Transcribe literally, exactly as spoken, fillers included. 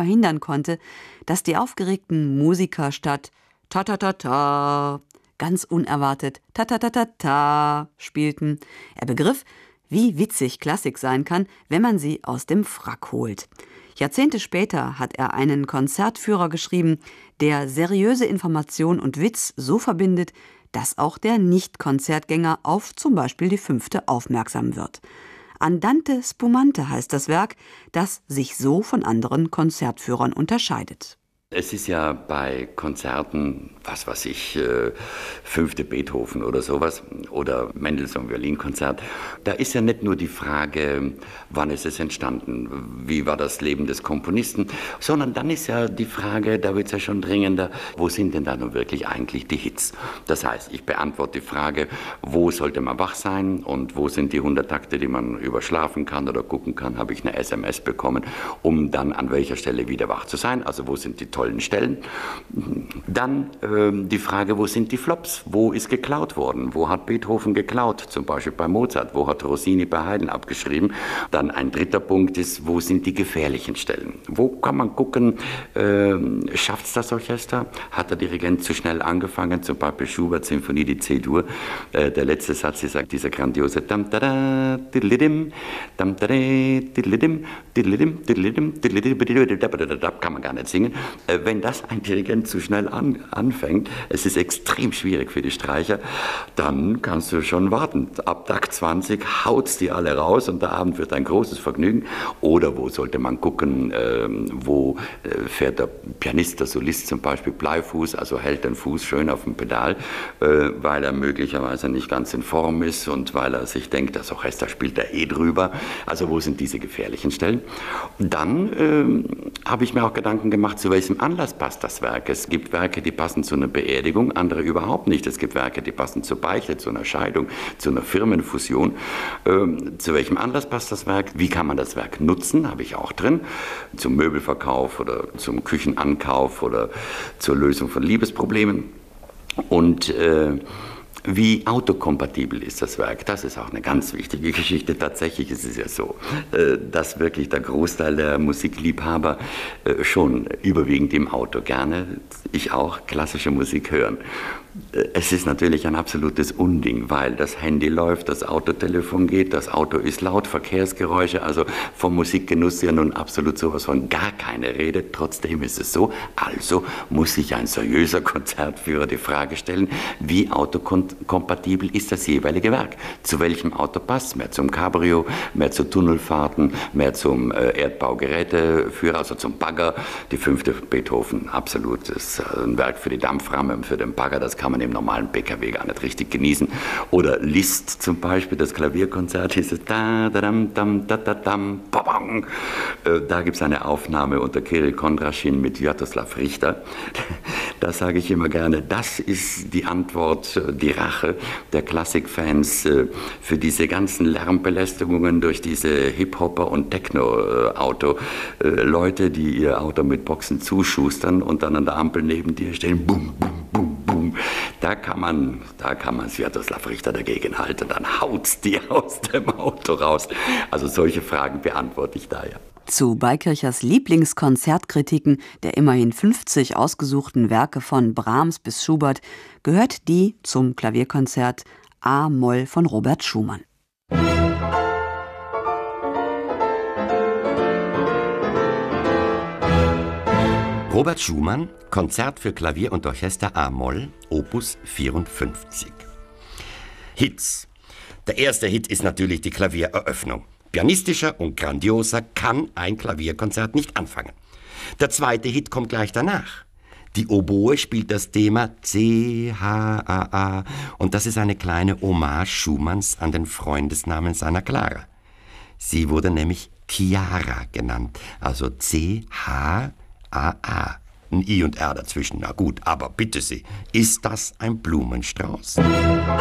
verhindern konnte, dass die aufgeregten Musiker statt Ta-ta-ta-ta ganz unerwartet Ta-ta-ta-ta-ta spielten. Er begriff, wie witzig Klassik sein kann, wenn man sie aus dem Frack holt. Jahrzehnte später hat er einen Konzertführer geschrieben, der seriöse Information und Witz so verbindet, dass auch der Nicht-Konzertgänger auf zum Beispiel die Fünfte aufmerksam wird. Andante Spumante heißt das Werk, das sich so von anderen Konzertführern unterscheidet. Es ist ja bei Konzerten, was weiß ich, äh, fünfte Beethoven oder sowas oder Mendelssohn Violinkonzert, da ist ja nicht nur die Frage, wann ist es entstanden, wie war das Leben des Komponisten, sondern dann ist ja die Frage, da wird es ja schon dringender, wo sind denn da nun wirklich eigentlich die Hits? Das heißt, ich beantworte die Frage, wo sollte man wach sein und wo sind die hundert Takte, die man überschlafen kann oder gucken kann, habe ich eine S M S bekommen, um dann an welcher Stelle wieder wach zu sein, also wo sind die tollen Stellen. Dann ähm, die Frage, wo sind die Flops? Wo ist geklaut worden? Wo hat Beethoven geklaut? Zum Beispiel bei Mozart. Wo hat Rossini bei Haydn abgeschrieben? Dann ein dritter Punkt ist, wo sind die gefährlichen Stellen? Wo kann man gucken, ähm, schafft es das Orchester? Hat der Dirigent zu schnell angefangen? Zum Beispiel Schubert, Sinfonie, die C-Dur. Äh, der letzte Satz ist dieser grandiose Dam tada diddlidim, dam tada diddlidim, diddlidim, diddlidim, diddlidim, kann man gar nicht singen. Wenn das ein Dirigent zu schnell an, anfängt, es ist extrem schwierig für die Streicher, dann kannst du schon warten. Ab Takt zwanzig haut's die alle raus und der Abend wird ein großes Vergnügen. Oder wo sollte man gucken, äh, wo äh, fährt der Pianist, der Solist zum Beispiel Bleifuß, also hält den Fuß schön auf dem Pedal, äh, weil er möglicherweise nicht ganz in Form ist und weil er sich denkt, das Orchester spielt da eh drüber. Also wo sind diese gefährlichen Stellen? Dann äh, habe ich mir auch Gedanken gemacht, zu welchem Anlass passt das Werk. Es gibt Werke, die passen zu einer Beerdigung, andere überhaupt nicht. Es gibt Werke, die passen zur Beichte, zu einer Scheidung, zu einer Firmenfusion. Ähm, zu welchem Anlass passt das Werk? Wie kann man das Werk nutzen? Habe ich auch drin. Zum Möbelverkauf oder zum Küchenankauf oder zur Lösung von Liebesproblemen. Und äh, wie autokompatibel ist das Werk? Das ist auch eine ganz wichtige Geschichte. Tatsächlich ist es ja so, dass wirklich der Großteil der Musikliebhaber schon überwiegend im Auto gerne, ich auch, klassische Musik hören. Es ist natürlich ein absolutes Unding, weil das Handy läuft, das Autotelefon geht, das Auto ist laut, Verkehrsgeräusche, also vom Musikgenuss ja nun absolut sowas von gar keine Rede. Trotzdem ist es so, also muss sich ein seriöser Konzertführer die Frage stellen, wie autokompatibel ist das jeweilige Werk? Zu welchem Auto passt? Mehr zum Cabrio, mehr zu Tunnelfahrten, mehr zum äh, Erdbaugeräteführer, also zum Bagger. Die fünfte Beethoven, absolut, ist ein Werk für die Dampframme und für den Bagger, das kann man im normalen P K W gar nicht richtig genießen. Oder Liszt zum Beispiel, das Klavierkonzert, hieß es da, da, dam, dam, da, da, dam, babang. Da gibt es eine Aufnahme unter Kirill Kondraschin mit Swiatoslav Richter. Da sage ich immer gerne, das ist die Antwort, die Rache der Klassikfans für diese ganzen Lärmbelästigungen durch diese Hip-Hopper und Techno-Auto. Leute, die ihr Auto mit Boxen zuschustern und dann an der Ampel neben dir stehen, bum, bum, bum, bum. Da kann man, da kann man Swiatoslav Richter dagegen halten, dann haut's die aus dem Auto raus. Also solche Fragen beantworte ich da ja. Zu Beikirchers Lieblingskonzertkritiken der immerhin fünfzig ausgesuchten Werke von Brahms bis Schubert gehört die zum Klavierkonzert A-Moll von Robert Schumann. Robert Schumann, Konzert für Klavier und Orchester A-Moll, Opus vierundfünfzig. Hits. Der erste Hit ist natürlich die Klaviereröffnung. Pianistischer und grandioser kann ein Klavierkonzert nicht anfangen. Der zweite Hit kommt gleich danach. Die Oboe spielt das Thema C H A A und das ist eine kleine Hommage Schumanns an den Freundesnamen seiner Clara. Sie wurde nämlich Chiara genannt, also C H A A. Ein I und R dazwischen, na gut, aber bitte Sie, ist das ein Blumenstrauß?